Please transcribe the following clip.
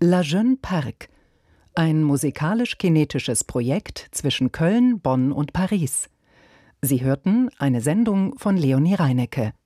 La Jeune Parc, ein musikalisch-kinetisches Projekt zwischen Köln, Bonn und Paris. Sie hörten eine Sendung von Leonie Reinecke.